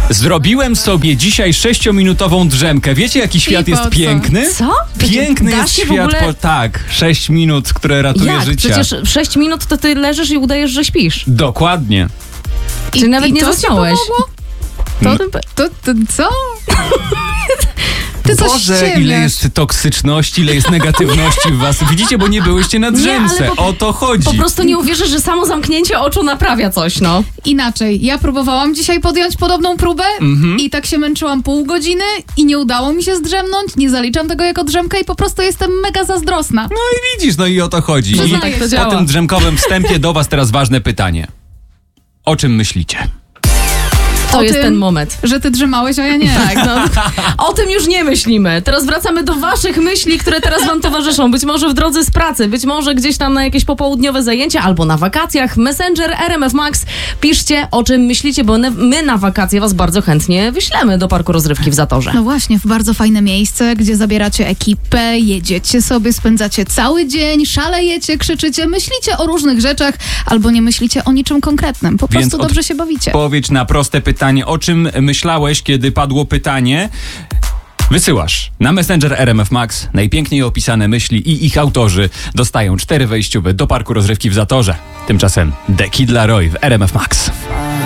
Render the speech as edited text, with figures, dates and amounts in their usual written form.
Zrobiłem sobie dzisiaj 6-minutową drzemkę. Wiecie, jaki świat jest piękny? Co? Piękny Da jest się w świat. ogóle... Tak, 6 minut, które ratuje Jak? życie. Przecież 6 minut to ty leżysz i udajesz, że śpisz. Dokładnie. Czy nawet nie to ci zasnąłeś. pomogło? To co? Ty coś Boże, ściemniasz. ile jest toksyczności, ile jest negatywności w was. Widzicie, bo nie byłyście na drzemce. ale O to chodzi. Po prostu nie uwierzysz, że samo zamknięcie oczu naprawia coś, no. Inaczej, ja próbowałam dzisiaj podjąć podobną próbę i tak się męczyłam pół godziny i nie udało mi się zdrzemnąć, nie zaliczam tego jako drzemkę i po prostu jestem mega zazdrosna. No i widzisz, no i o to chodzi. I Przyznaję się. to po działa. tym drzemkowym wstępie do was teraz ważne pytanie. O czym myślicie? To O jest tym, ten moment. Że ty drzemałeś, a ja nie. Tak, no. O tym już nie myślimy. Teraz wracamy do waszych myśli, które teraz wam towarzyszą. Być może w drodze z pracy, być może gdzieś tam na jakieś popołudniowe zajęcia albo na wakacjach. Messenger RMF Max. Piszcie, o czym myślicie, bo my na wakacje was bardzo chętnie wyślemy do Parku Rozrywki w Zatorze. No właśnie, w bardzo fajne miejsce, gdzie zabieracie ekipę, jedziecie sobie, spędzacie cały dzień, szalejecie, krzyczycie, myślicie o różnych rzeczach albo nie myślicie o niczym konkretnym. Po prostu dobrze się bawicie. Odpowiedź na proste pytanie. O czym myślałeś, kiedy padło pytanie? Wysyłasz na Messenger RMF Max. Najpiękniej opisane myśli i ich autorzy dostają 4 wejściowe do Parku Rozrywki w Zatorze. Tymczasem The Kid Laroi w RMF Max.